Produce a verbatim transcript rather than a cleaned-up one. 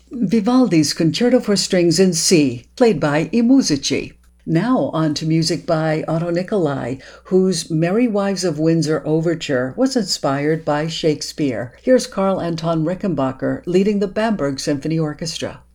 Vivaldi's Concerto for Strings in C, played by I Musici. Now on to music by Otto Nicolai, whose Merry Wives of Windsor overture was inspired by Shakespeare. Here's Carl Anton Rickenbacker leading the Bamberg Symphony Orchestra.